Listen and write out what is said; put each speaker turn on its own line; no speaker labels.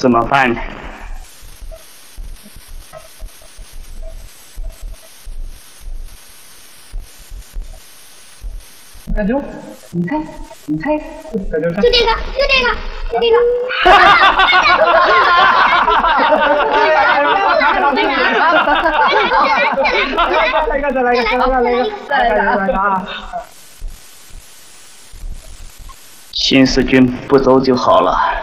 怎么办？
大舅，你看，大舅看，
就这个，
再来个啊！
新四军不走就好了。